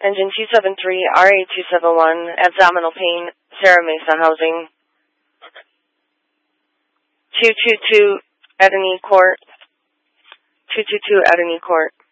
Engine 273, RA271, abdominal pain, Sarah Mesa Housing. 222 Edney Court. 222 Edney Court.